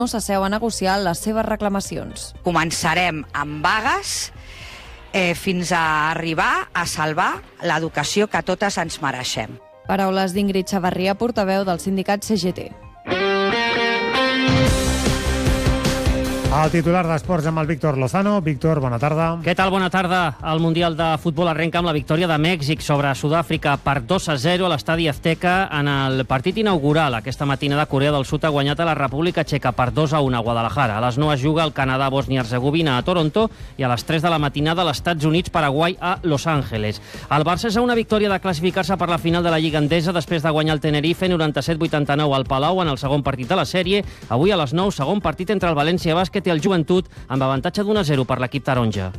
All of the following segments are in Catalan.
no s'asseu a negociar les seves reclamacions. Començarem amb vagues fins a arribar a salvar l'educació que totes ens mereixem. Paraules d'Ingrid Xavarria, portaveu del sindicat CGT. El titular d'Esports amb el Víctor Lozano. Víctor, bona tarda. Què tal? Bona tarda. El Mundial de Futbol arrenca amb la victòria de Mèxic sobre Sud-àfrica per 2-0 a l'estadi Azteca en el partit inaugural. Aquesta matinada Corea del Sud ha guanyat a la República Txeca per 2-1 a Guadalajara. A les 9 es juga el Canadà, Bòsnia i Hercegovina a Toronto i a les 3 de la matinada als Estats Units, Paraguai a Los Angeles. El Barça és a una victòria de classificar-se per la final de la Lliga Endesa després de guanyar el Tenerife 97-89 al Palau en el segon partit de la sèrie. Avui a les 9, segon partit entre el València Bàsquet i el Joventut, amb avantatge d'1-0 per l'equip taronja.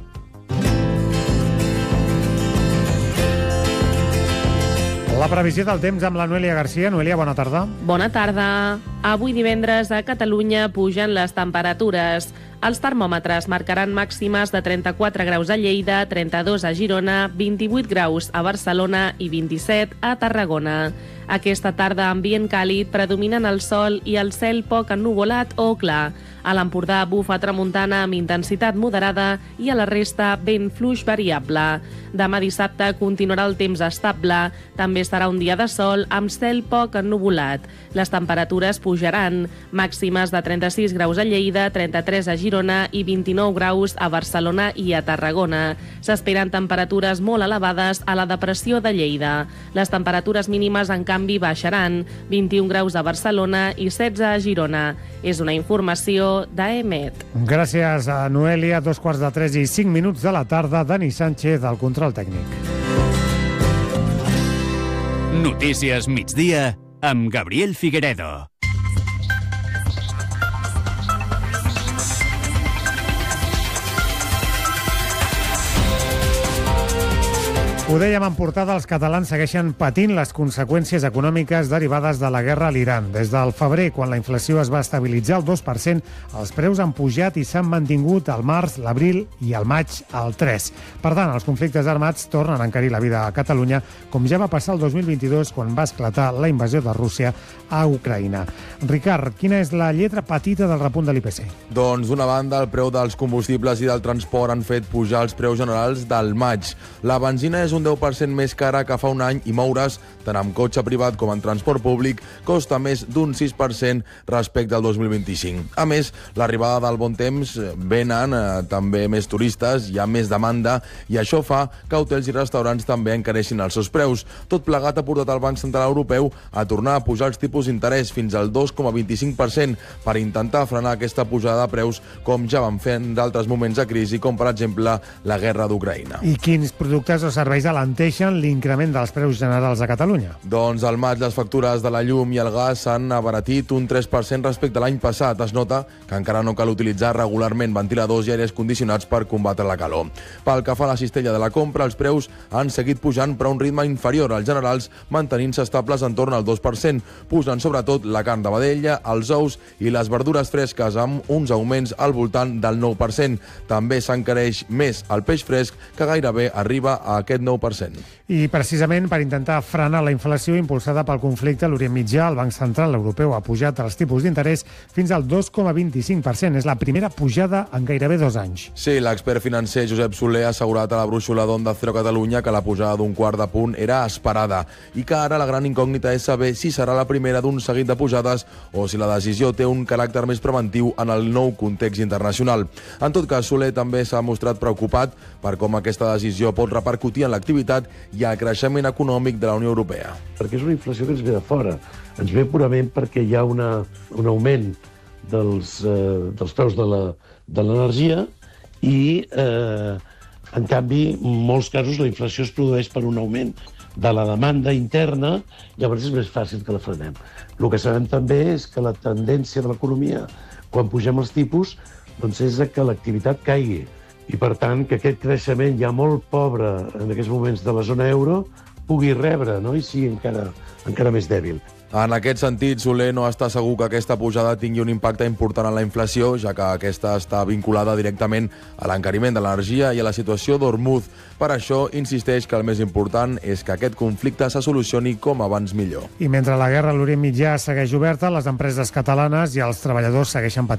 La previsió del temps amb la Noelia Garcia. Noelia, bona tarda. Bona tarda. Avui divendres a Catalunya pugen les temperatures. Els termòmetres marcaran màximes de 34 graus a Lleida, 32 a Girona, 28 graus a Barcelona i 27 a Tarragona. Aquesta tarda, ambient càlid, predominen el sol i el cel poc ennuvolat o clar. A l'Empordà bufa tramuntana amb intensitat moderada i a la resta vent fluix variable. Demà dissabte continuarà el temps estable. També serà un dia de sol amb cel poc ennuvolat. Les temperatures pujaran. Màximes de 36 graus a Lleida, 33 a Girona i 29 graus a Barcelona i a Tarragona. S'esperen temperatures molt elevades a la depressió de Lleida. Les temperatures mínimes, en canvi, baixaran. 21 graus a Barcelona i 16 a Girona. És una informació d'EMET. Gràcies a Noelia. 2:45 i 5 minuts de la tarda. Dani Sánchez, al control tècnic. Notícies migdia amb Gabriel Figueredo. Ho dèiem en portada, els catalans segueixen patint les conseqüències econòmiques derivades de la guerra a l'Iran. Des del febrer, quan la inflació es va estabilitzar al 2%, els preus han pujat i s'han mantingut al març, l'abril i al maig al 3%. Per tant, els conflictes armats tornen a encarir la vida a Catalunya, com ja va passar el 2022, quan va esclatar la invasió de Rússia a Ucraïna. Ricard, quina és la lletra petita del repunt de l'IPC? Doncs, d'una banda, el preu dels combustibles i del transport han fet pujar els preus generals del maig. La benzina és un 10% més cara que fa un any i moure's, tant amb cotxe privat com en transport públic, costa més d'un 6% respecte al 2025. A més, l'arribada del bon temps venen també més turistes, hi ha més demanda i això fa que hotels i restaurants també encareixin els seus preus. Tot plegat ha portat el Banc Central Europeu a tornar a pujar els tipus d'interès fins al 2,25% per intentar frenar aquesta pujada de preus, com ja van fer en d'altres moments de crisi, com per exemple la guerra d'Ucraïna. I quins productes o serveis alenteixen l'increment dels preus generals a Catalunya? Doncs al maig les factures de la llum i el gas s'han abaratit un 3% respecte a l'any passat. Es nota que encara no cal utilitzar regularment ventiladors i aires condicionats per combatre la calor. Pel que fa a la cistella de la compra, els preus han seguit pujant però a un ritme inferior als generals, mantenint-se estables entorn al 2%. Pugen sobretot la carn de vedella, els ous i les verdures fresques, amb uns augments al voltant del 9%. També s'encareix més el peix fresc, que gairebé arriba a aquest 9%. I precisament per intentar frenar la inflació impulsada pel conflicte a l'Orient Mitjà, el Banc Central Europeu ha pujat els tipus d'interès fins al 2,25%. És la primera pujada en gairebé 2 anys. Sí, l'expert financer Josep Soler ha assegurat a la brúixola d'Onda Cero Catalunya que la pujada d'un quart de punt era esperada i que ara la gran incògnita és saber si serà la primera d'un seguit de pujades o si la decisió té un caràcter més preventiu en el nou context internacional. En tot cas, Soler també s'ha mostrat preocupat per com aquesta decisió pot repercutir en l'activitat i el creixement econòmic de la Unió Europea. Perquè és una inflació que ens ve de fora. Ens ve purament perquè hi ha un augment dels preus de l'energia i, en canvi, en molts casos la inflació es produeix per un augment de la demanda interna, llavors és més fàcil que la frenem. El que sabem també és que la tendència de l'economia, quan pugem els tipus, doncs és que l'activitat caigui. I, per tant, que aquest creixement ja molt pobre en aquests moments de la zona euro pugui rebre, no? I sigui encara més dèbil. En aquest sentit, Soler no està segur que aquesta pujada tingui un impacte important en la inflació, ja que aquesta està vinculada directament a l'encariment de l'energia i a la situació d'Hormuz. Per això, insisteix que el més important és que aquest conflicte se solucioni com abans millor. I mentre la guerra a l'Orient Mitjà segueix oberta, les empreses catalanes i els treballadors segueixen patint